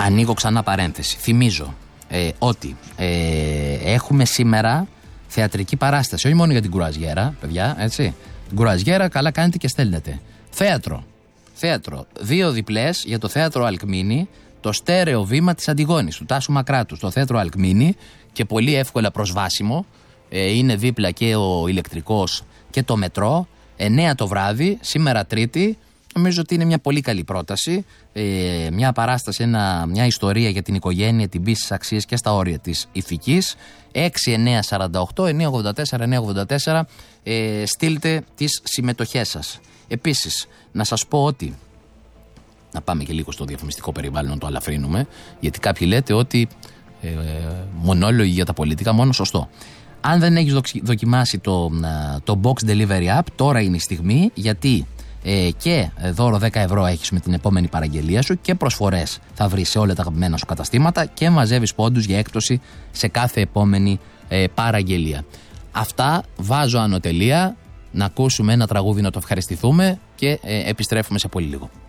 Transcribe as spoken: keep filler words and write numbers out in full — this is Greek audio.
ανοίγω ξανά παρένθεση. Θυμίζω ε, ότι ε, έχουμε σήμερα θεατρική παράσταση, όχι μόνο για την κουραζιέρα, παιδιά, έτσι. Την κουραζιέρα καλά κάνετε και στέλνετε. Θέατρο. Θέατρο. Δύο διπλές για το θέατρο Αλκμίνη, το στέρεο βήμα της Αντιγόνης, του Τάσου Μακράτου, στο θέατρο Αλκμίνη και πολύ εύκολα προσβάσιμο. Ε, είναι δίπλα και ο ηλεκτρικός και το μετρό. εννέα το βράδυ, σήμερα Τρίτη. Νομίζω ότι είναι μια πολύ καλή πρόταση. Ε, μια παράσταση, ένα, μια ιστορία για την οικογένεια, την πίστη στις αξίες και στα όρια της ηθικής. έξι εννέα σαράντα οκτώ εννέα ογδόντα τέσσερα εννέα ογδόντα τέσσερα. Ε, στείλτε τις συμμετοχές σας. Επίσης, να σας πω ότι. Να πάμε και λίγο στο διαφημιστικό περιβάλλον, να το αλαφρύνουμε. Γιατί κάποιοι λέτε ότι ε, μονόλογοι για τα πολιτικά, μόνο σωστό. Αν δεν έχεις δοκιμάσει το, το Box Delivery App, τώρα είναι η στιγμή, γιατί ε, και δώρο δέκα ευρώ έχεις με την επόμενη παραγγελία σου και προσφορές θα βρεις σε όλα τα αγαπημένα σου καταστήματα και μαζεύεις πόντους για έκπτωση σε κάθε επόμενη ε, παραγγελία. Αυτά, βάζω ανωτελεία, να ακούσουμε ένα τραγούδι να το ευχαριστηθούμε και ε, επιστρέφουμε σε πολύ λίγο.